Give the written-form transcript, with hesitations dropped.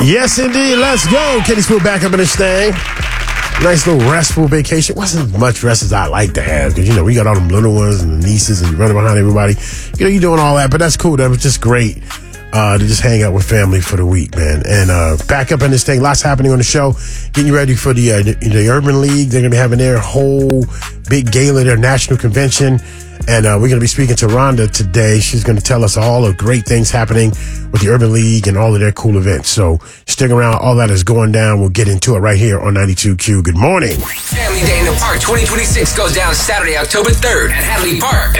Yes, indeed. Let's go. Kenny Spoon back up in this thing. Nice little restful vacation. Wasn't much rest as I like to have because, we got all them little ones and the nieces and running behind everybody. You're doing all that, but that's cool. That was just great to just hang out with family for the week, man. And back up in this thing. Lots happening on the show. Getting you ready for the Urban League. They're going to be having their whole big gala, their national convention. And we're going to be speaking to Rhonda today. She's going to tell us all the great things happening with the Urban League and all of their cool events. So stick around. All that is going down. We'll get into it right here on 92Q. Good morning. Family Day in the Park 2026 goes down Saturday, October 3rd at Hadley Park.